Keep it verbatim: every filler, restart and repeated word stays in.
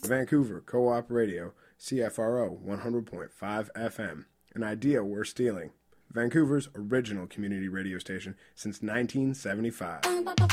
Vancouver Co-op Radio, C F R O one hundred point five F M, an idea worth stealing. Vancouver's original community radio station since nineteen seventy-five.